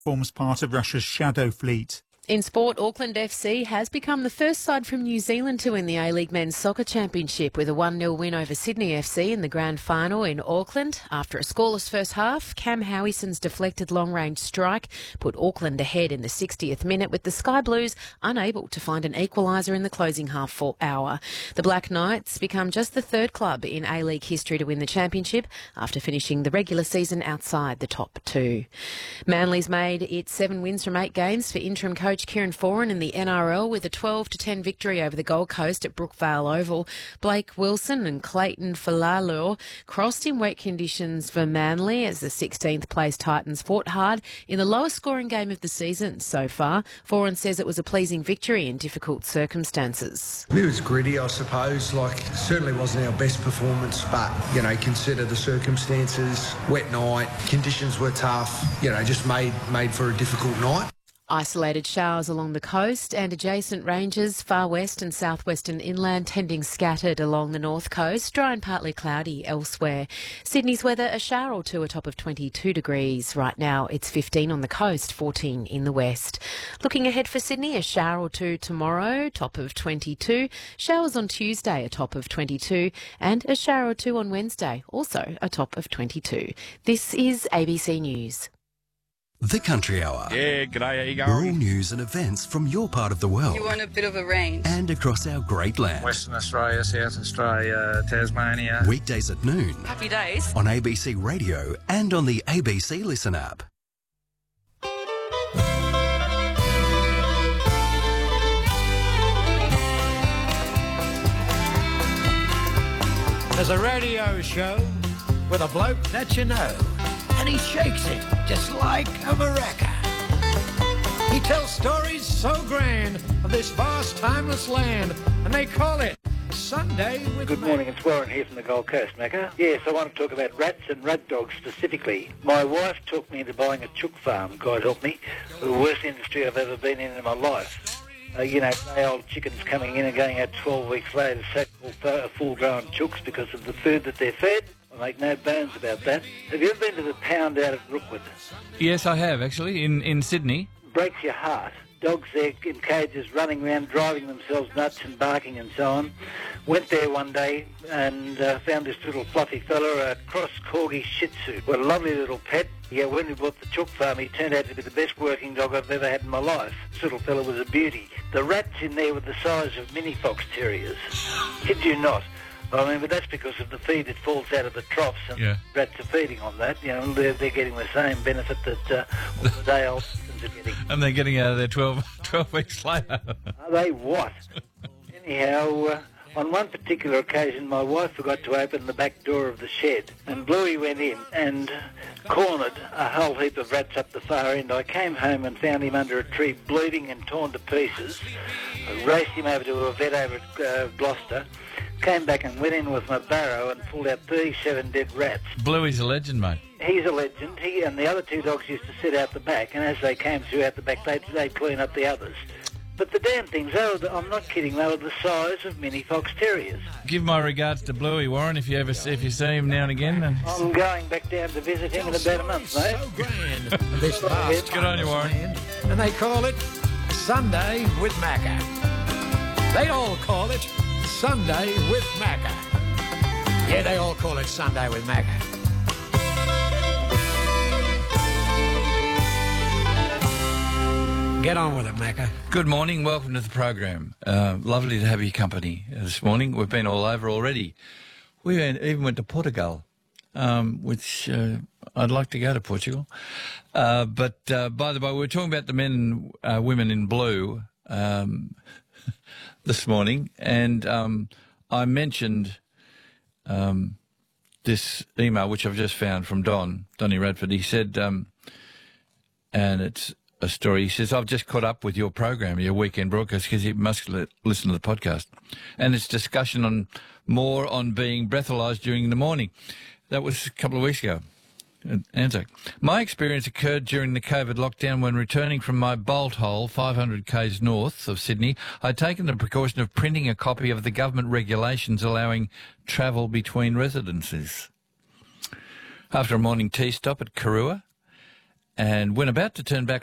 forms part of Russia's shadow fleet. In sport, Auckland FC has become the first side from New Zealand to win the A-League Men's Soccer Championship with a 1-0 win over Sydney FC in the grand final in Auckland. After a scoreless first half, Cam Howieson's deflected long-range strike put Auckland ahead in the 60th minute, with the Sky Blues unable to find an equaliser in the closing half-hour. The Black Knights become just the third club in A-League history to win the championship after finishing the regular season outside the top two. Manly's made its 7 wins from 8 games for interim coach Kieran Foran in the NRL with a 12-10 victory over the Gold Coast at Brookvale Oval. Blake Wilson and Clayton Falalur crossed in wet conditions for Manly as the 16th place Titans fought hard in the lowest scoring game of the season so far. Foran says it was a pleasing victory in difficult circumstances. It was gritty, I suppose. Certainly wasn't our best performance, but, consider the circumstances. Wet night, conditions were tough, just made for a difficult night. Isolated showers along the coast and adjacent ranges, far west and southwestern inland tending scattered along the north coast, dry and partly cloudy elsewhere. Sydney's weather, a shower or two, a top of 22 degrees. Right now it's 15 on the coast, 14 in the west. Looking ahead for Sydney, a shower or two tomorrow, top of 22. Showers on Tuesday, a top of 22. And a shower or two on Wednesday, also a top of 22. This is ABC News. The Country Hour. Yeah, g'day, how you going? All news and events from your part of the world. You want a bit of a range. And across our great land. Western Australia, South Australia, Tasmania. Weekdays at noon. Happy days. On ABC Radio and on the ABC Listen app. There's a radio show with a bloke that you know, and he shakes it just like a maraca. He tells stories so grand of this vast, timeless land, and they call it Sunday with Good morning, it's Warren here from the Gold Coast, Macca. Yes, I want to talk about rats and rat dogs specifically. My wife took me into buying a chook farm, God help me, the worst industry I've ever been in my life. Day-old chickens coming in and going out 12 weeks later, so-called full-grown chooks because of the food that they're fed. I make no bones about that. Have you ever been to the pound out of Rookwood? Yes, I have, actually, in Sydney. Breaks your heart. Dogs there in cages running around, driving themselves nuts and barking and so on. Went there one day and found this little fluffy fella, a cross Corgi Shih Tzu. What a lovely little pet. Yeah, when we bought the chook farm, he turned out to be the best working dog I've ever had in my life. This little fella was a beauty. The rats in there were the size of mini fox terriers. Kid you not. But that's because of the feed that falls out of the troughs, and rats are feeding on that. They're getting the same benefit that all the day-old chickens are getting. And they're getting out of there 12 weeks later. Are they what? Anyhow, on one particular occasion, my wife forgot to open the back door of the shed, and Bluey went in and cornered a whole heap of rats up the far end. I came home and found him under a tree, bleeding and torn to pieces. I raced him over to a vet over at Gloucester. Came back and went in with my barrow and pulled out 37 dead rats. Bluey's a legend, mate. He's a legend. He and the other 2 dogs used to sit out the back, and as they came through out the back, they'd clean up the others. But the damn things, I'm not kidding, they were the size of mini fox terriers. Give my regards to Bluey, Warren, if you see him now and again. I'm going back down to visit him in about a month, mate. So grand, this vast Good on you, Warren. land, and they call it Sunday with Macca. They all call it Sunday with Macca. Yeah, they all call it Sunday with Macca. Get on with it, Macca. Good morning, welcome to the program. Lovely to have your company this morning. We've been all over already. We even went to Portugal, which I'd like to go to Portugal. But by the way, we were talking about the men and women in blue this morning, and I mentioned this email, which I've just found from Donny Radford. He said, and it's a story, he says, I've just caught up with your program, your weekend broadcast, because you must listen to the podcast, and it's discussion on being breathalyzed during the morning. That was a couple of weeks ago. Anzac. My experience occurred during the COVID lockdown when returning from my bolt hole 500 k's north of Sydney. I'd taken the precaution of printing a copy of the government regulations allowing travel between residences. After a morning tea stop at Karua And when about to turn back